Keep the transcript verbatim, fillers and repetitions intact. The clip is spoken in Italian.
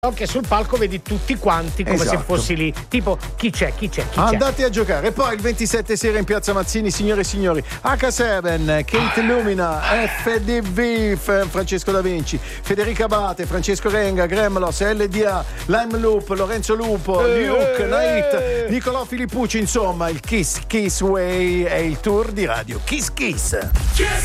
Che sul palco vedi tutti quanti come Esatto. se fossi lì, tipo chi c'è, chi c'è, chi c'è. Andate a giocare. E poi il ventisette sera in Piazza Mazzini, signore e signori, acca sette, Kate Lumina, F D V, F- Francesco Da Vinci, Federica Abate, Francesco Renga, Gremlos, L D A, Lime Loop, Lorenzo Lupo, Eh, Luke, eh, Nait, eh. Nicolò Filippucci, insomma il Kiss Kiss Way è il tour di radio Kiss Kiss.